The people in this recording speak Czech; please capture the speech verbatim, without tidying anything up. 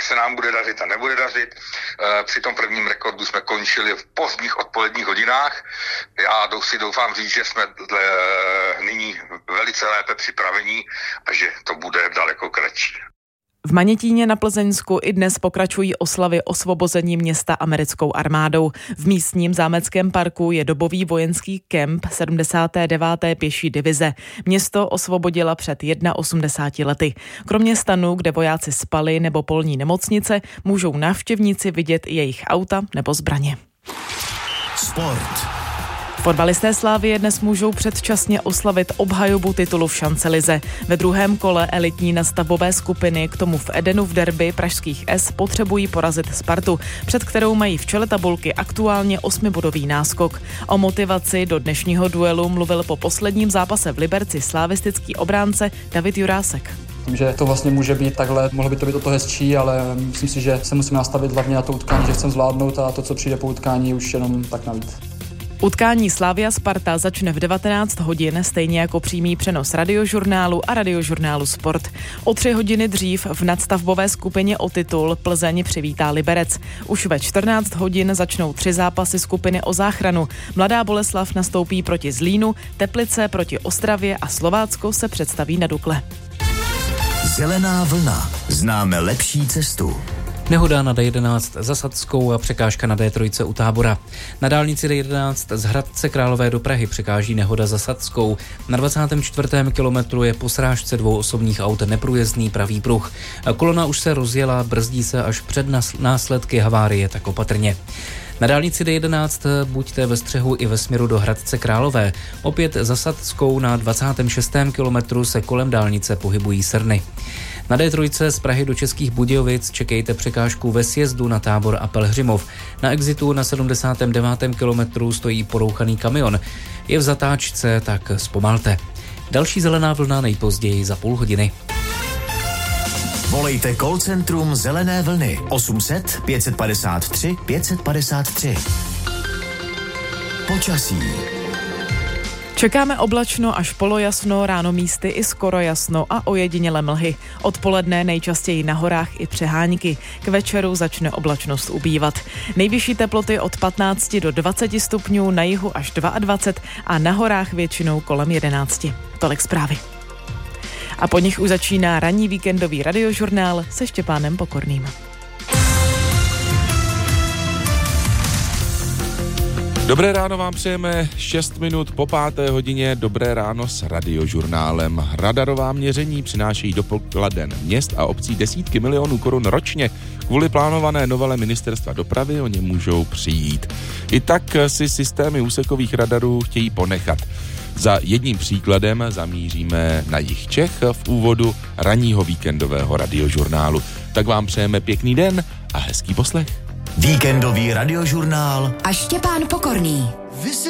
se nám bude dařit a nebude dařit. Při tom prvním rekordu jsme končili v pozdních odpoledních hodinách. Já si doufám říct, že jsme nyní velice lépe připravení a že to bude daleko kratší. V Manětíně na Plzeňsku i dnes pokračují oslavy osvobození města americkou armádou. V místním zámeckém parku je dobový vojenský kemp sedmdesáté deváté pěší divize. Město osvobodila před osmdesáti jednoho lety. Kromě stanu, kde vojáci spali, nebo polní nemocnice, můžou návštěvníci vidět i jejich auta nebo zbraně. Sport. Fotbalisté Slavie dnes můžou předčasně oslavit obhajobu titulu v šancelize. Ve druhém kole elitní nastavbové skupiny k tomu v Edenu v derby pražských S potřebují porazit Spartu, před kterou mají v čele tabulky aktuálně osmibodový náskok. O motivaci do dnešního duelu mluvil po posledním zápase v Liberci slavistický obránce David Jurásek. Že to vlastně může být takhle, mohlo by to být o to hezčí, ale myslím si, že se musíme nastavit hlavně na to utkání, že chceme zvládnout a to, co přijde po utkání, už jenom tak navíc. Utkání Slavia Sparta začne v devatenáct hodin, stejně jako přímý přenos Radiožurnálu a Radiožurnálu Sport. O tři hodiny dřív v nadstavbové skupině o titul Plzeň přivítá Liberec. Už ve čtrnáct hodin začnou tři zápasy skupiny o záchranu. Mladá Boleslav nastoupí proti Zlínu, Teplice proti Ostravě a Slovácko se představí na Dukle. Zelená vlna. Známe lepší cestu. Nehoda na D jedenáct za Sadskou a překážka na D tři u Tábora. Na dálnici D jedenáct z Hradce Králové do Prahy překáží nehoda za Sadskou. Na dvacátém čtvrtém kilometru je po srážce dvou osobních aut neprůjezdný pravý pruh. Kolona už se rozjela, brzdí se až před následky havárie, tak opatrně. Na dálnici D jedenáct buďte ve střehu i ve směru do Hradce Králové. Opět za Sadskou na dvacátém šestém kilometru se kolem dálnice pohybují srny. Na D tři z Prahy do Českých Budějovic čekejte překážku ve sjezdu na Tábor a Pelhřimov. Na exitu na sedmdesátém devátém kilometru stojí porouchaný kamion. Je v zatáčce, tak zpomalte. Další zelená vlna nejpozději za půl hodiny. Volejte call centrum Zelené vlny osm set pět padesát tři pět padesát tři. Počasí. Čekáme oblačno až polojasno, ráno místy i skoro jasno a ojedinělé mlhy. Odpoledne nejčastěji na horách i přehánky. K večeru začne oblačnost ubývat. Nejvyšší teploty od patnácti do dvaceti stupňů, na jihu až dvacet dva a na horách většinou kolem jedenácti. Tolik zprávy. A po nich už začíná ranní víkendový radiožurnál se Štěpánem Pokorným. Dobré ráno vám přejeme, šest minut po páté hodině, dobré ráno s radiožurnálem. Radarová měření přinášejí do pokladen měst a obcí desítky milionů korun ročně. Kvůli plánované novele ministerstva dopravy o ně můžou přijít. I tak si systémy úsekových radarů chtějí ponechat. Za jedním příkladem zamíříme na jih Čech v úvodu ranního víkendového radiožurnálu. Tak vám přejeme pěkný den a hezký poslech. Víkendový radiožurnál a Štěpán Pokorný.